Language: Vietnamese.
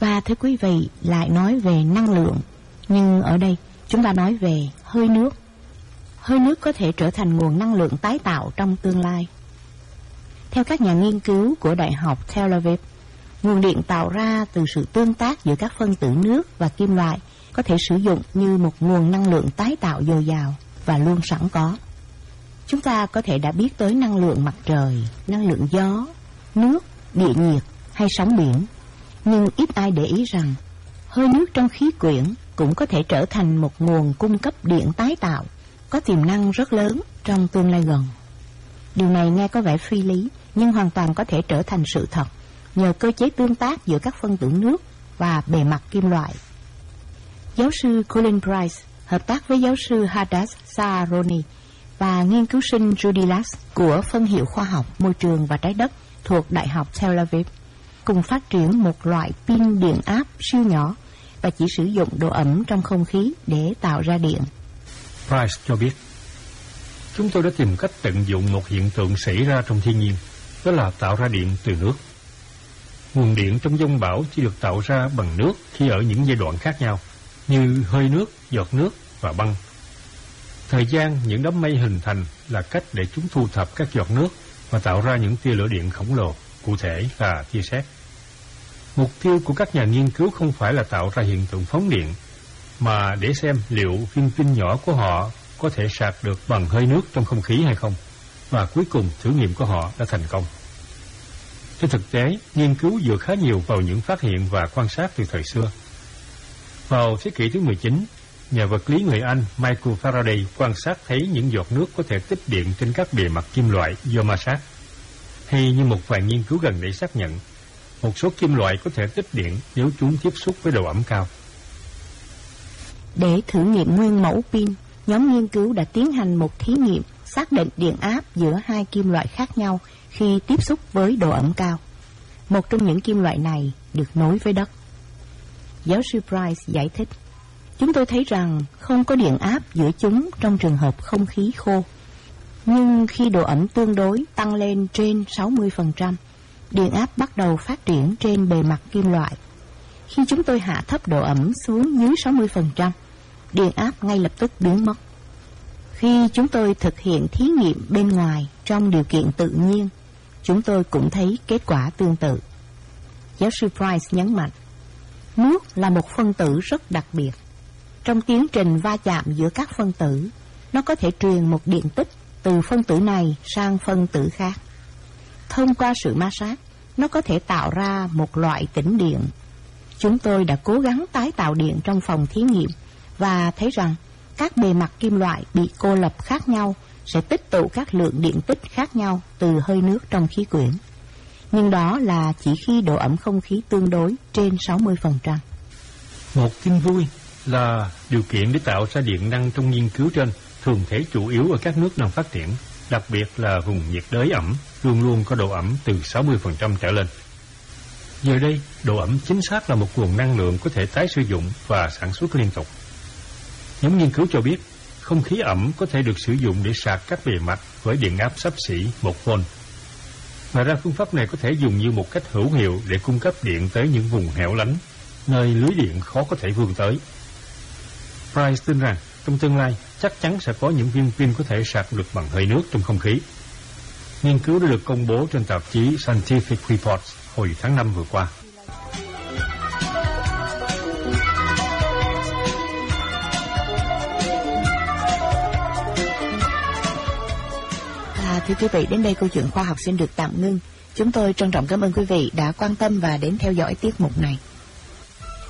Và thưa quý vị, lại nói về năng lượng, nhưng ở đây chúng ta nói về hơi nước. Hơi nước có thể trở thành nguồn năng lượng tái tạo trong tương lai. Theo các nhà nghiên cứu của Đại học Tel Aviv, nguồn điện tạo ra từ sự tương tác giữa các phân tử nước và kim loại có thể sử dụng như một nguồn năng lượng tái tạo dồi dào và luôn sẵn có. Chúng ta có thể đã biết tới năng lượng mặt trời, năng lượng gió, nước, địa nhiệt hay sóng biển, nhưng ít ai để ý rằng hơi nước trong khí quyển cũng có thể trở thành một nguồn cung cấp điện tái tạo có tiềm năng rất lớn trong tương lai gần. Điều này nghe có vẻ phi lý, nhưng hoàn toàn có thể trở thành sự thật nhờ cơ chế tương tác giữa các phân tử nước và bề mặt kim loại. Giáo sư Colin Price hợp tác với giáo sư Hadass Saaroni và nghiên cứu sinh Judy Lax của phân hiệu khoa học môi trường và trái đất thuộc Đại học Tel Aviv cùng phát triển một loại pin điện áp siêu nhỏ và chỉ sử dụng độ ẩm trong không khí để tạo ra điện. Price cho biết, chúng tôi đã tìm cách tận dụng một hiện tượng xảy ra trong thiên nhiên, đó là tạo ra điện từ nước. Nguồn điện trong dông bão chỉ được tạo ra bằng nước khi ở những giai đoạn khác nhau, như hơi nước, giọt nước và băng. Thời gian những đám mây hình thành là cách để chúng thu thập các giọt nước và tạo ra những tia lửa điện khổng lồ, cụ thể là tia sét. Mục tiêu của các nhà nghiên cứu không phải là tạo ra hiện tượng phóng điện, mà để xem liệu viên pin nhỏ của họ có thể sạc được bằng hơi nước trong không khí hay không, và cuối cùng thử nghiệm của họ đã thành công. Trên thực tế, nghiên cứu dựa khá nhiều vào những phát hiện và quan sát từ thời xưa. Vào thế kỷ thứ 19, nhà vật lý người Anh Michael Faraday quan sát thấy những giọt nước có thể tích điện trên các bề mặt kim loại do ma sát. Hay như một vài nghiên cứu gần đây xác nhận, một số kim loại có thể tích điện nếu chúng tiếp xúc với độ ẩm cao. Để thử nghiệm nguyên mẫu pin, nhóm nghiên cứu đã tiến hành một thí nghiệm xác định điện áp giữa hai kim loại khác nhau khi tiếp xúc với độ ẩm cao. Một trong những kim loại này được nối với đất. Giáo sư Price giải thích, chúng tôi thấy rằng không có điện áp giữa chúng trong trường hợp không khí khô. Nhưng khi độ ẩm tương đối tăng lên trên 60%, điện áp bắt đầu phát triển trên bề mặt kim loại. Khi chúng tôi hạ thấp độ ẩm xuống dưới 60%, điện áp ngay lập tức biến mất. Khi chúng tôi thực hiện thí nghiệm bên ngoài trong điều kiện tự nhiên, chúng tôi cũng thấy kết quả tương tự. Giáo sư Price nhấn mạnh, nước là một phân tử rất đặc biệt. Trong tiến trình va chạm giữa các phân tử, nó có thể truyền một điện tích từ phân tử này sang phân tử khác. Thông qua sự ma sát, nó có thể tạo ra một loại tĩnh điện. Chúng tôi đã cố gắng tái tạo điện trong phòng thí nghiệm và thấy rằng các bề mặt kim loại bị cô lập khác nhau sẽ tích tụ các lượng điện tích khác nhau từ hơi nước trong khí quyển. Nhưng đó là chỉ khi độ ẩm không khí tương đối trên 60%. Một tin vui là điều kiện để tạo ra điện năng trong nghiên cứu trên thường thấy chủ yếu ở các nước đang phát triển, đặc biệt là vùng nhiệt đới ẩm, luôn luôn có độ ẩm từ 60% trở lên. Giờ đây, độ ẩm chính xác là một nguồn năng lượng có thể tái sử dụng và sản xuất liên tục. Nhóm nghiên cứu cho biết, không khí ẩm có thể được sử dụng để sạc các bề mặt với điện áp xấp xỉ 1V. Ngoài ra, phương pháp này có thể dùng như một cách hữu hiệu để cung cấp điện tới những vùng hẻo lánh, nơi lưới điện khó có thể vươn tới. Price tin rằng, trong tương lai, chắc chắn sẽ có những viên pin có thể sạc được bằng hơi nước trong không khí. Nghiên cứu đã được công bố trên tạp chí Scientific Reports hồi tháng 5 vừa qua. Thưa quý vị, đến đây câu chuyện khoa học xin được tạm ngưng. Chúng tôi trân trọng cảm ơn quý vị đã quan tâm và đến theo dõi tiết mục này.